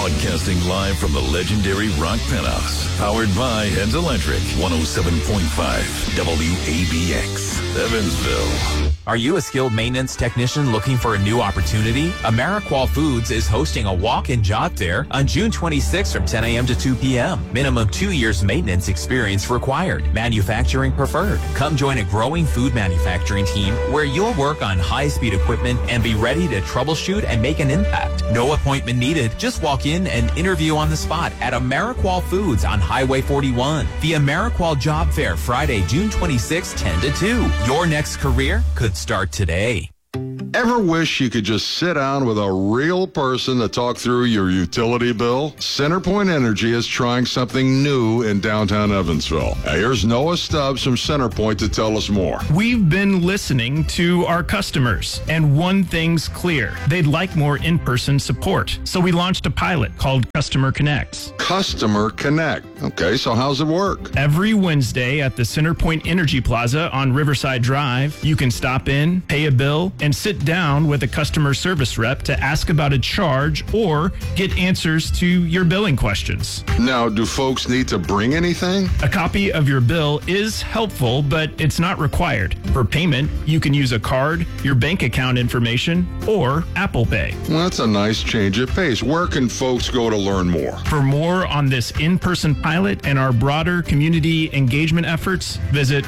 Broadcasting live from the legendary Rock Penthouse. Powered by Heads Electric. 107.5 WABX. Evansville. Are you a skilled maintenance technician looking for a new opportunity? AmeriQual Foods is hosting a walk-in job fair on June 26th from 10 a.m. to 2 p.m. Minimum 2 years maintenance experience required. Manufacturing preferred. Come join a growing food manufacturing team where you'll work on high-speed equipment and be ready to troubleshoot and make an impact. No appointment needed. Just walk in and interview on the spot at AmeriQual Foods on Highway 41. The AmeriQual Job Fair, Friday, June 26th, 10 to 2. Your next career could start today. Ever wish you could just sit down with a real person to talk through your utility bill? CenterPoint Energy is trying something new in downtown Evansville. Now, here's Noah Stubbs from CenterPoint to tell us more. We've been listening to our customers, and one thing's clear. They'd like more in-person support. So we launched a pilot called Customer Connects. Customer Connect. Okay, so how's it work? Every Wednesday at the CenterPoint Energy Plaza on Riverside Drive, you can stop in, pay a bill, and sit down with a customer service rep to ask about a charge or get answers to your billing questions. Now, do folks need to bring anything? A copy of your bill is helpful, but it's not required. For payment, you can use a card, your bank account information, or Apple Pay. Well, that's a nice change of pace. Where can folks go to learn more? For more on this in-person pilot and our broader community engagement efforts, visit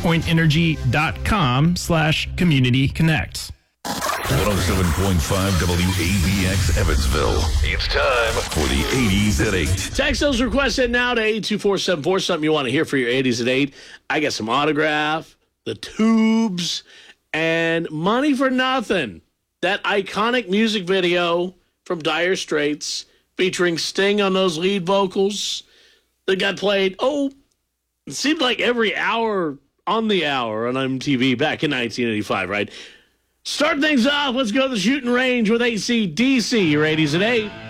centerpointenergy.com/community connects. 107.5 WABX Evansville. It's time for the 80s at 8. Text those requests in now to 82474. Something you want to hear for your 80s at 8. I got some autograph, the Tubes, and Money for Nothing. That iconic music video from Dire Straits featuring Sting on those lead vocals that got played, it seemed like every hour on the hour on MTV back in 1985, right? Start things off. Let's go to the shooting range with AC/DC. Your 80s at 8.